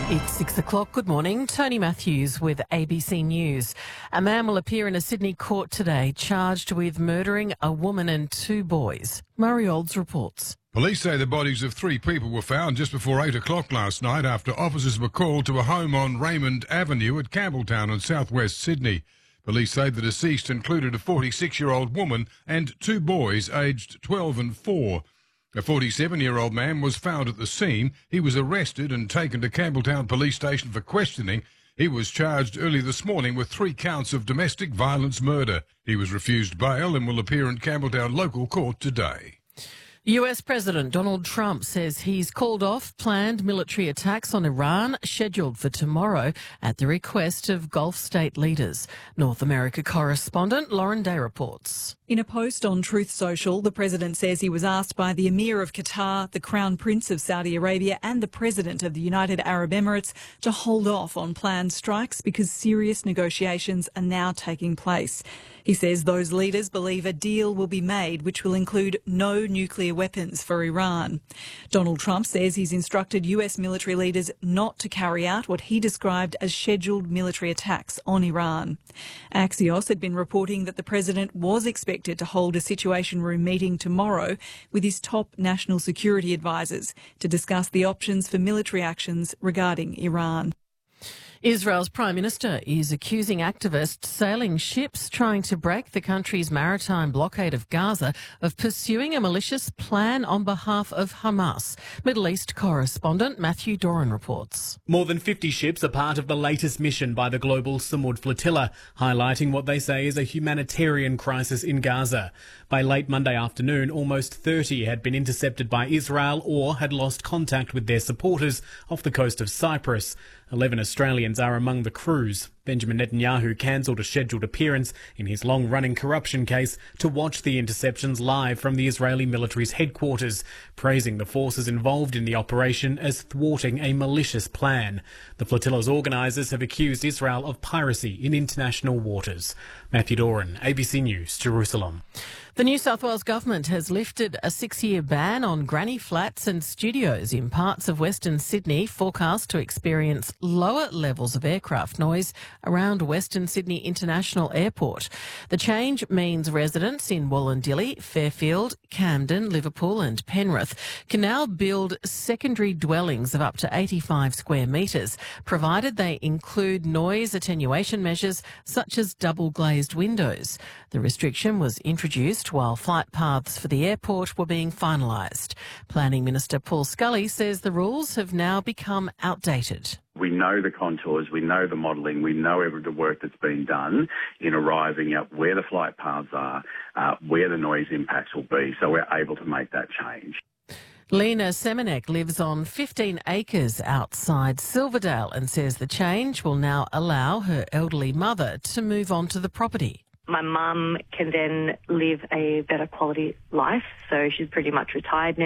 It's 6 o'clock. Good morning. Tony Matthews with ABC News. A man will appear in a Sydney court today charged with murdering a woman and two boys. Murray Olds reports. Police say the bodies of three people were found just before 8 o'clock last night after officers were called to a home on Raymond Avenue at Campbelltown in southwest Sydney. Police say the deceased included a 46-year-old woman and two boys aged 12 and 4. A 47-year-old man was found at the scene. He was arrested and taken to Campbelltown Police Station for questioning. He was charged early this morning with 3 counts of domestic violence murder. He was refused bail and will appear in Campbelltown local court today. US President Donald Trump says he's called off planned military attacks on Iran scheduled for tomorrow at the request of Gulf state leaders. North America correspondent Lauren Day reports. In a post on Truth Social, the president says he was asked by the Emir of Qatar, the Crown Prince of Saudi Arabia and the President of the United Arab Emirates to hold off on planned strikes because serious negotiations are now taking place. He says those leaders believe a deal will be made which will include no nuclear weapons for Iran. Donald Trump says he's instructed US military leaders not to carry out what he described as scheduled military attacks on Iran. Axios had been reporting that the president was expected to hold a Situation Room meeting tomorrow with his top national security advisers to discuss the options for military actions regarding Iran. Israel's Prime Minister is accusing activists sailing ships trying to break the country's maritime blockade of Gaza of pursuing a malicious plan on behalf of Hamas. Middle East correspondent Matthew Doran reports. More than 50 ships are part of the latest mission by the global Samud flotilla, highlighting what they say is a humanitarian crisis in Gaza. By late Monday afternoon, almost 30 had been intercepted by Israel or had lost contact with their supporters off the coast of Cyprus. 11 Australians are among the crews. Benjamin Netanyahu cancelled a scheduled appearance in his long-running corruption case to watch the interceptions live from the Israeli military's headquarters, praising the forces involved in the operation as thwarting a malicious plan. The flotilla's organisers have accused Israel of piracy in international waters. Matthew Doran, ABC News, Jerusalem. The New South Wales government has lifted a 6-year ban on granny flats and studios in parts of Western Sydney forecast to experience lower levels of aircraft noise around Western Sydney International Airport. The change means residents in Wollondilly, Fairfield, Camden, Liverpool and Penrith can now build secondary dwellings of up to 85 square metres, provided they include noise attenuation measures such as double-glazed windows. The restriction was introduced while flight paths for the airport were being finalised. Planning Minister Paul Scully says the rules have now become outdated. We know the contours, we know the modelling, we know the work that's been done in arriving at where the flight paths are, where the noise impacts will be, so we're able to make that change. Lena Semenek lives on 15 acres outside Silverdale and says the change will now allow her elderly mother to move on to the property. My mum can then live a better quality life, so she's pretty much retired now.